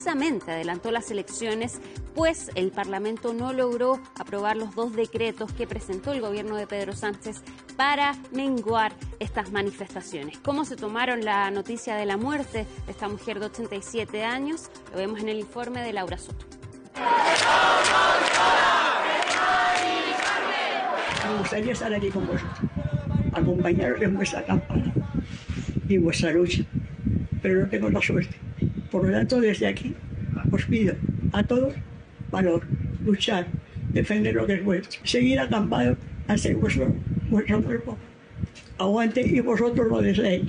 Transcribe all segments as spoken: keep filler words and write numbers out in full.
adelantó las elecciones, pues el Parlamento no logró aprobar los dos decretos que presentó el gobierno de Pedro Sánchez para menguar estas manifestaciones. ¿Cómo se tomaron la noticia de la muerte de esta mujer de ochenta y siete años? Lo vemos en el informe de Laura Soto. Me gustaría estar aquí con vosotros, acompañaros en vuestra campaña y en vuestra lucha, pero no tengo la suerte. Por lo tanto, desde aquí os pido a todos valor, luchar, defender lo que es vuestro, seguir acampados hasta que vuestro, vuestro cuerpo aguante y vosotros lo deseéis.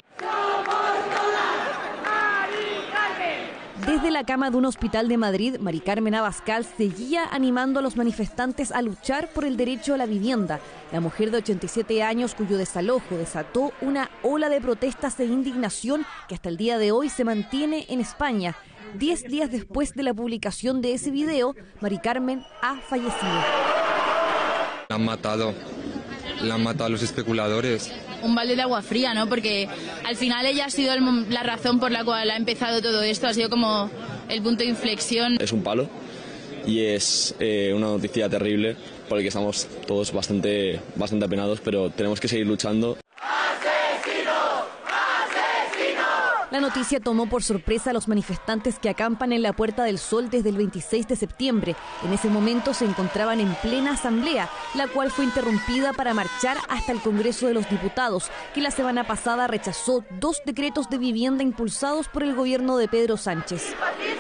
Desde la cama de un hospital de Madrid, Mari Carmen Abascal seguía animando a los manifestantes a luchar por el derecho a la vivienda. La mujer de ochenta y siete años, cuyo desalojo desató una ola de protestas e indignación que hasta el día de hoy se mantiene en España. Diez días después de la publicación de ese video, Mari Carmen ha fallecido. La han matado, la han matado a los especuladores. Un balde de agua fría, ¿no? Porque al final ella ha sido el, la razón por la cual ha empezado todo esto, ha sido como el punto de inflexión. Es un palo y es eh, una noticia terrible por el que estamos todos bastante, bastante apenados, pero tenemos que seguir luchando. La noticia tomó por sorpresa a los manifestantes que acampan en la Puerta del Sol desde el veintiséis de septiembre. En ese momento se encontraban en plena asamblea, la cual fue interrumpida para marchar hasta el Congreso de los Diputados, que la semana pasada rechazó dos decretos de vivienda impulsados por el gobierno de Pedro Sánchez.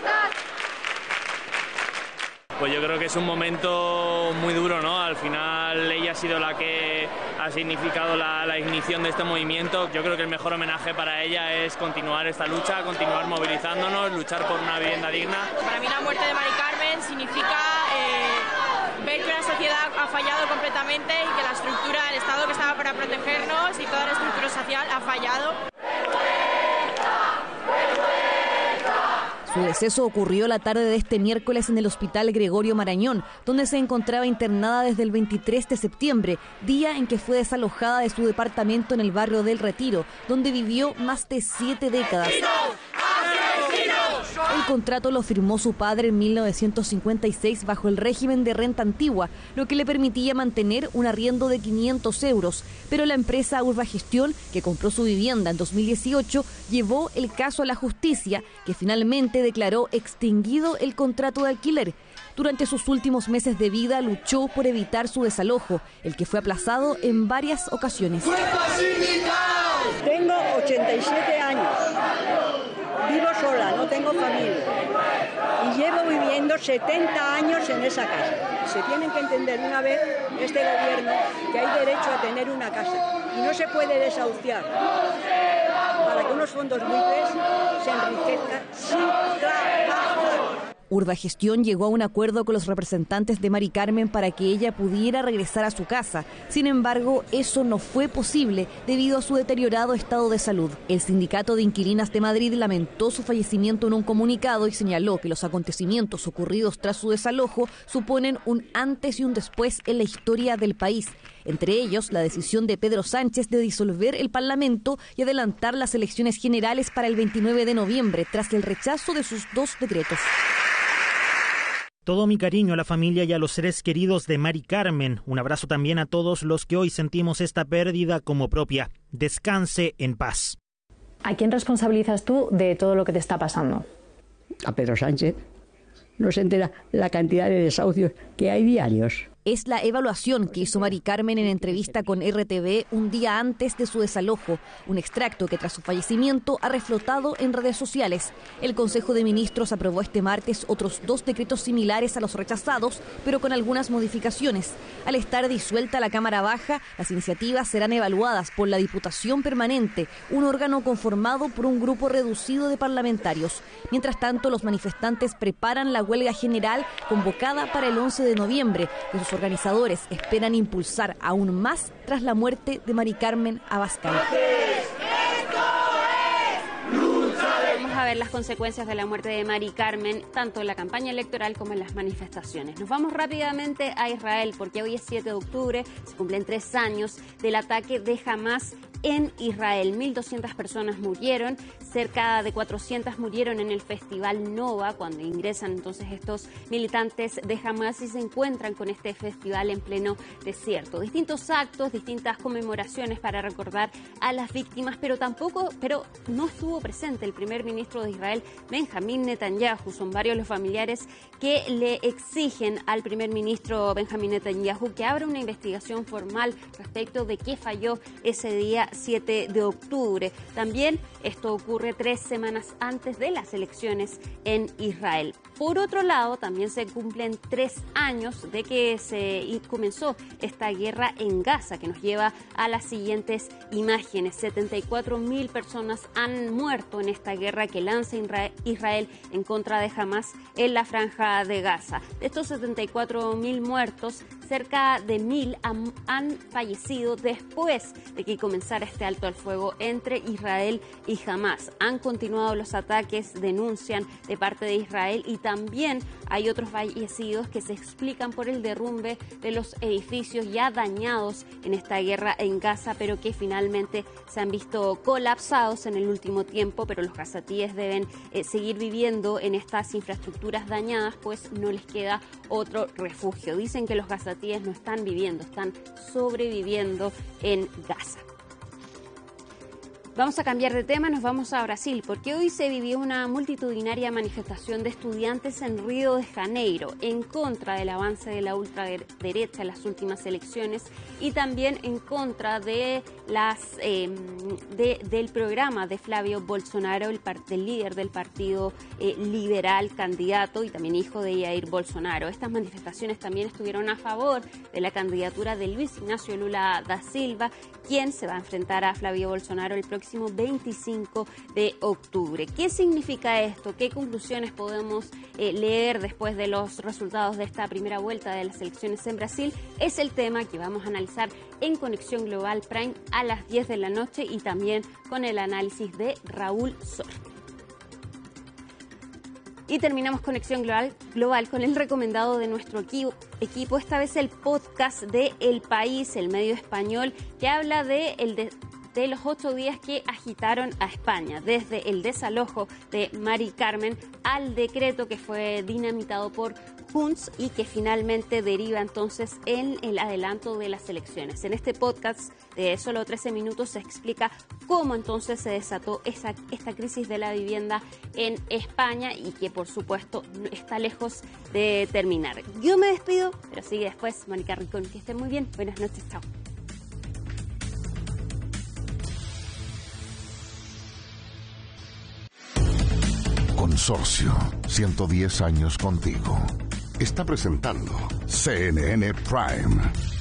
Pues yo creo que es un momento muy duro, ¿no? Al final ella ha sido la que ha significado la, la ignición de este movimiento. Yo creo que el mejor homenaje para ella es continuar esta lucha, continuar movilizándonos, luchar por una vivienda digna. Para mí la muerte de Mari Carmen significa eh, ver que la sociedad ha fallado completamente y que la estructura, el Estado que estaba para protegernos y toda la estructura social ha fallado. Su deceso ocurrió la tarde de este miércoles en el Hospital Gregorio Marañón, donde se encontraba internada desde el veintitrés de septiembre, día en que fue desalojada de su departamento en el barrio del Retiro, donde vivió más de siete décadas. El contrato lo firmó su padre en mil novecientos cincuenta y seis bajo el régimen de renta antigua, lo que le permitía mantener un arriendo de quinientos euros. Pero la empresa Urbagestión, que compró su vivienda en dos mil dieciocho, llevó el caso a la justicia, que finalmente declaró extinguido el contrato de alquiler. Durante sus últimos meses de vida luchó por evitar su desalojo, el que fue aplazado en varias ocasiones. Tengo ochenta y siete años. Vivo sola, no tengo familia y llevo viviendo setenta años en esa casa. Se tienen que entender una vez este gobierno que hay derecho a tener una casa y no se puede desahuciar para que unos fondos buitres se enriquezcan sin trabajar. Urbagestión llegó a un acuerdo con los representantes de Mari Carmen para que ella pudiera regresar a su casa. Sin embargo, eso no fue posible debido a su deteriorado estado de salud. El Sindicato de Inquilinas de Madrid lamentó su fallecimiento en un comunicado y señaló que los acontecimientos ocurridos tras su desalojo suponen un antes y un después en la historia del país. Entre ellos, la decisión de Pedro Sánchez de disolver el Parlamento y adelantar las elecciones generales para el veintinueve de noviembre, tras el rechazo de sus dos decretos. Todo mi cariño a la familia y a los seres queridos de Mari Carmen. Un abrazo también a todos los que hoy sentimos esta pérdida como propia. Descanse en paz. ¿A quién responsabilizas tú de todo lo que te está pasando? A Pedro Sánchez. No se entera la cantidad de desahucios que hay diarios. Es la evaluación que hizo Mari Carmen en entrevista con R T V un día antes de su desalojo, un extracto que tras su fallecimiento ha reflotado en redes sociales. El Consejo de Ministros aprobó este martes otros dos decretos similares a los rechazados, pero con algunas modificaciones. Al estar disuelta la Cámara Baja, las iniciativas serán evaluadas por la Diputación Permanente, un órgano conformado por un grupo reducido de parlamentarios. Mientras tanto, los manifestantes preparan la huelga general convocada para el once de noviembre, que sus organizadores esperan impulsar aún más tras la muerte de Mari Carmen Abascal. Vamos a ver las consecuencias de la muerte de Mari Carmen, tanto en la campaña electoral como en las manifestaciones. Nos vamos rápidamente a Israel, porque hoy es siete de octubre, se cumplen tres años del ataque de Hamás en Israel. mil doscientas personas murieron, cerca de cuatrocientas murieron en el Festival Nova, cuando ingresan entonces estos militantes de Hamas y se encuentran con este festival en pleno desierto. Distintos actos, distintas conmemoraciones para recordar a las víctimas, pero tampoco, pero no estuvo presente el primer ministro de Israel, Benjamín Netanyahu. Son varios los familiares que le exigen al primer ministro Benjamín Netanyahu que abra una investigación formal respecto de qué falló ese día siete de octubre. También esto ocurre tres semanas antes de las elecciones en Israel. Por otro lado, también se cumplen tres años de que se comenzó esta guerra en Gaza, que nos lleva a las siguientes imágenes. setenta y cuatro mil personas han muerto en esta guerra que lanza Israel en contra de Hamas en la franja de Gaza. De estos setenta y cuatro mil muertos, cerca de mil han, han fallecido después de que comenzara este alto al fuego entre Israel y Hamas. Han continuado los ataques, denuncian de parte de Israel, y también hay otros fallecidos que se explican por el derrumbe de los edificios ya dañados en esta guerra en Gaza, pero que finalmente se han visto colapsados en el último tiempo. Pero los gazatíes deben eh, seguir viviendo en estas infraestructuras dañadas, pues no les queda otro refugio. Dicen que los gazatíes no están viviendo, están sobreviviendo en Gaza. Vamos a cambiar de tema, nos vamos a Brasil, porque hoy se vivió una multitudinaria manifestación de estudiantes en Río de Janeiro en contra del avance de la ultraderecha en las últimas elecciones y también en contra de las eh, de, del programa de Flavio Bolsonaro, el, part, el líder del partido eh, liberal, candidato y también hijo de Jair Bolsonaro. Estas manifestaciones también estuvieron a favor de la candidatura de Luis Ignacio Lula da Silva, quien se va a enfrentar a Flavio Bolsonaro el próximo veinticinco de octubre. ¿Qué significa esto? ¿Qué conclusiones podemos eh, leer después de los resultados de esta primera vuelta de las elecciones en Brasil? Es el tema que vamos a analizar en Conexión Global Prime a las diez de la noche y también con el análisis de Raúl Sor. Y terminamos Conexión Global, Global con el recomendado de nuestro equipo, equipo, esta vez el podcast de El País, el medio español, que habla de el de de los ocho días que agitaron a España, desde el desalojo de Mari Carmen al decreto que fue dinamitado por Junts y que finalmente deriva entonces en el adelanto de las elecciones. En este podcast de solo trece minutos se explica cómo entonces se desató esa, esta crisis de la vivienda en España y que por supuesto está lejos de terminar. Yo me despido, pero sigue después Mónica Rincón. Que estén muy bien. Buenas noches. Chao. Consorcio, ciento diez años contigo. Está presentando C N N Prime.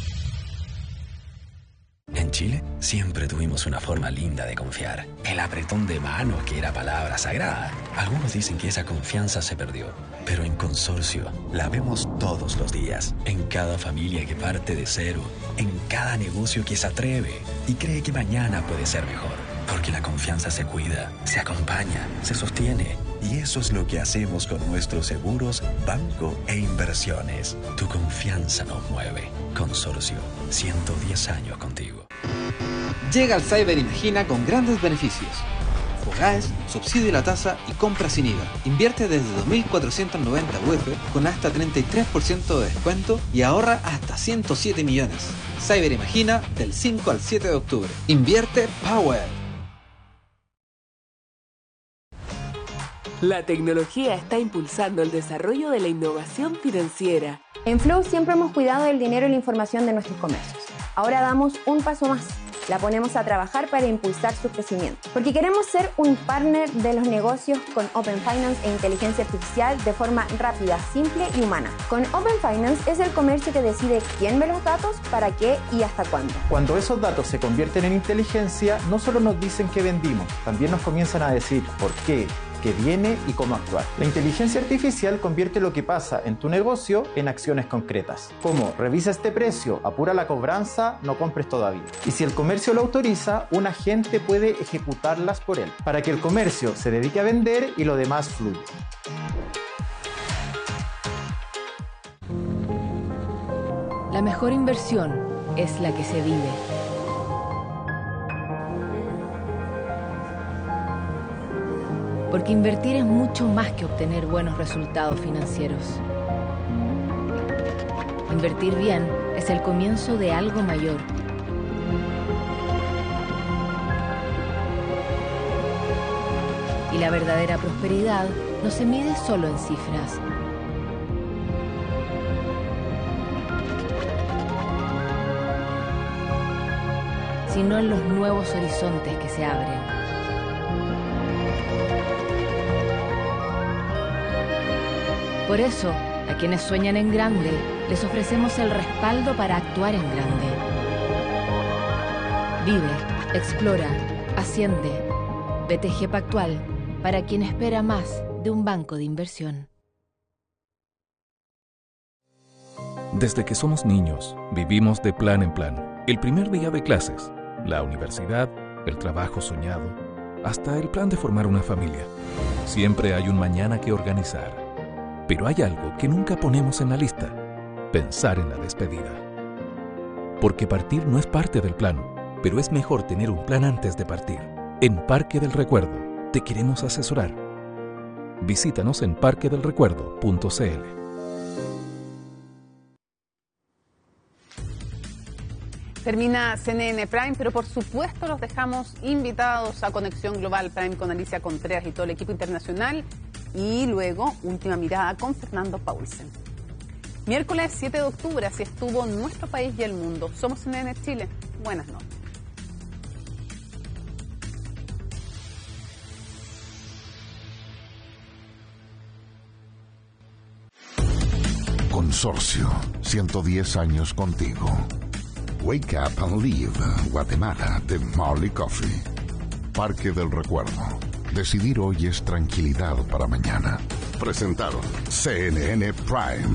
En Chile siempre tuvimos una forma linda de confiar. El apretón de manos, que era palabra sagrada. Algunos dicen que esa confianza se perdió, pero en Consorcio la vemos todos los días. En cada familia que parte de cero, en cada negocio que se atreve y cree que mañana puede ser mejor. Porque la confianza se cuida, se acompaña, se sostiene. Y eso es lo que hacemos con nuestros seguros, banco e inversiones. Tu confianza nos mueve. Consorcio, ciento diez años contigo. Llega al Cyber Imagina con grandes beneficios. Fogaes, subsidio la tasa y compra sin I V A. Invierte desde dos mil cuatrocientos noventa U F con hasta treinta y tres por ciento de descuento y ahorra hasta ciento siete millones. Cyber Imagina del cinco al siete de octubre. Invierte Power. La tecnología está impulsando el desarrollo de la innovación financiera. En Flow siempre hemos cuidado del dinero y la información de nuestros comercios. Ahora damos un paso más. La ponemos a trabajar para impulsar su crecimiento. Porque queremos ser un partner de los negocios con Open Finance e inteligencia artificial de forma rápida, simple y humana. Con Open Finance es el comercio que decide quién ve los datos, para qué y hasta cuándo. Cuando esos datos se convierten en inteligencia, no solo nos dicen qué vendimos, también nos comienzan a decir por qué, qué viene y cómo actuar. La inteligencia artificial convierte lo que pasa en tu negocio en acciones concretas. Como revisa este precio, apura la cobranza, no compres todavía. Y si el comercio lo autoriza, un agente puede ejecutarlas por él, para que el comercio se dedique a vender y lo demás fluya. La mejor inversión es la que se vive. Porque invertir es mucho más que obtener buenos resultados financieros. Invertir bien es el comienzo de algo mayor. Y la verdadera prosperidad no se mide solo en cifras. Sino en los nuevos horizontes que se abren. Por eso, a quienes sueñan en grande, les ofrecemos el respaldo para actuar en grande. Vive, explora, asciende. B T G Pactual, para quien espera más de un banco de inversión. Desde que somos niños, vivimos de plan en plan. El primer día de clases, la universidad, el trabajo soñado, hasta el plan de formar una familia. Siempre hay un mañana que organizar. Pero hay algo que nunca ponemos en la lista: pensar en la despedida. Porque partir no es parte del plan, pero es mejor tener un plan antes de partir. En Parque del Recuerdo te queremos asesorar. Visítanos en parque del recuerdo punto c l. Termina C N N Prime, pero por supuesto los dejamos invitados a Conexión Global Prime con Alicia Contreras y todo el equipo internacional, y luego Última Mirada con Fernando Paulsen. Miércoles siete de octubre, así estuvo nuestro país y el mundo. Somos C N N Chile. Buenas noches. Consorcio, ciento diez años contigo. Wake Up and Live, Guatemala, de Marley Coffee. Parque del Recuerdo. Decidir hoy es tranquilidad para mañana. Presentaron C N N Prime.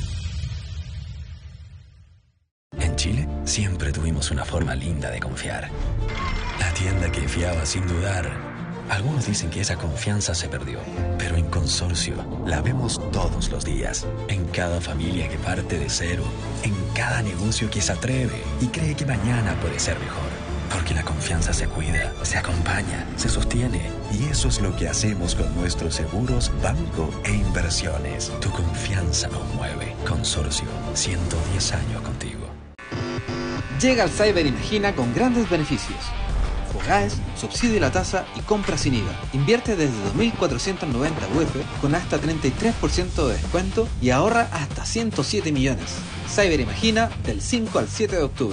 En Chile siempre tuvimos una forma linda de confiar. La tienda que fiaba sin dudar. Algunos dicen que esa confianza se perdió, pero en Consorcio la vemos todos los días. En cada familia que parte de cero, en cada negocio que se atreve y cree que mañana puede ser mejor. Porque la confianza se cuida, se acompaña, se sostiene. Y eso es lo que hacemos con nuestros seguros, banco e inversiones. Tu confianza nos mueve. Consorcio, ciento diez años contigo. Llega al Cyber Imagina con grandes beneficios. Fogaes, subsidio la tasa y compra sin I V A. Invierte desde dos mil cuatrocientos noventa U F con hasta treinta y tres por ciento de descuento y ahorra hasta ciento siete millones. Cyber Imagina del cinco al siete de octubre.